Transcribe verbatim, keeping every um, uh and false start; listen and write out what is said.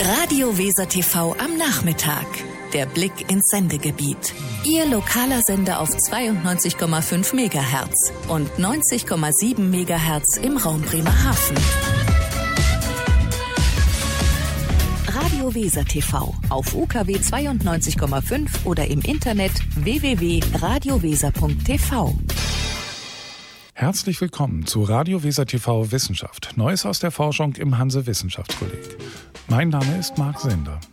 Radio Weser T V am Nachmittag. Der Blick ins Sendegebiet. Ihr lokaler Sender auf zweiundneunzig Komma fünf Megahertz und neunzig Komma sieben Megahertz im Raum Bremerhaven. Radio Weser T V auf U K W zweiundneunzig Komma fünf oder im Internet w w w punkt radio weser punkt t v. Herzlich willkommen zu Radio Weser T V Wissenschaft. Neues aus der Forschung im Hanse-Wissenschaftskolleg. Mein Name ist Marc Sender.